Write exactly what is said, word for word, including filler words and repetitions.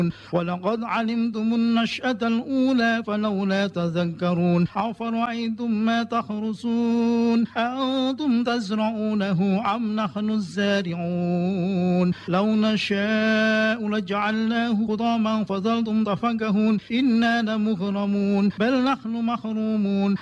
ولقد علمتم النشأة الأولى فلولا تذكرون أفرأيتم ما تخرصون أأنتم تزرعونه أم نحن الزارعون لو نشاء لجعلناه خضاما فظلتم تفكهون إنا لمغرمون بل نحن محرومون